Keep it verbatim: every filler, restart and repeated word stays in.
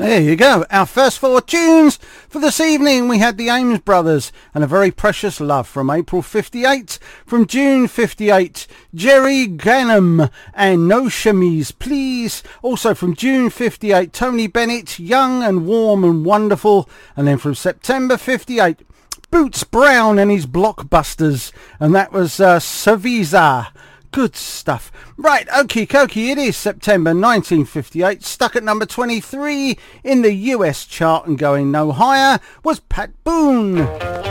There you go. Our first four tunes for this evening. We had the Ames Brothers and A Very Precious Love from April fifty-eight. From June fifty-eight, Jerry Gannam and No Chemise Please. Also from June fifty-eight, Tony Bennett, Young and Warm and Wonderful. And then from September fifty-eight, Boots Brown and his Blockbusters. And that was uh, Savisa. Good stuff. Right, okie dokie, it is September nineteen fifty-eight. Stuck at number twenty-three in the U S chart and going no higher was Pat Boone.